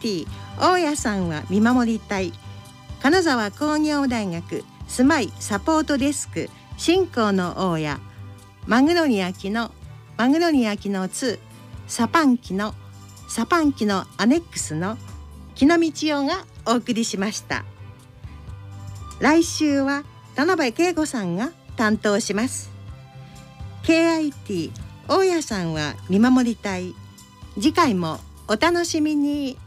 KIT 大家さんは見守りたい。金沢工業大学住まいサポートデスク新興の大家マグロニアキの2サパンキのアネックスの木野道夫がお送りしました。来週は田辺恵子さんが担当します。 KIT 大家さんは見守りたい。次回もお楽しみに。